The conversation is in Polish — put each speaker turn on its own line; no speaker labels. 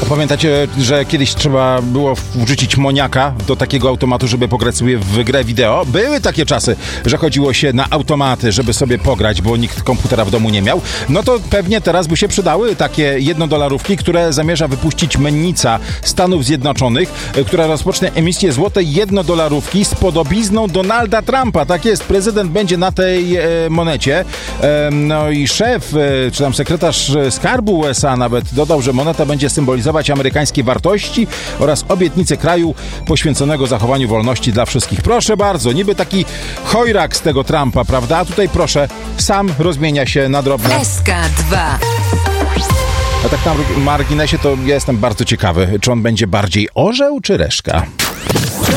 Pamiętacie, że kiedyś trzeba było wrzucić moniaka do takiego automatu, żeby pograć sobie w grę wideo? Były takie czasy, że chodziło się na automaty, żeby sobie pograć, bo nikt komputera w domu nie miał. No to pewnie teraz by się przydały takie jednodolarówki, które zamierza wypuścić mennica Stanów Zjednoczonych, która rozpocznie emisję złotej jednodolarówki z podobizną Donalda Trumpa. Tak jest, prezydent będzie na tej monecie. No i szef, czy tam sekretarz skarbu USA nawet dodał, że moneta będzie symbolizować amerykańskie wartości oraz obietnice kraju poświęconego zachowaniu wolności dla wszystkich. Proszę bardzo, niby taki chojrak z tego Trumpa, prawda? A tutaj proszę, sam rozmienia się na drobne.
SK2.
A tak na marginesie to ja jestem bardzo ciekawy, czy on będzie bardziej orzeł czy reszka?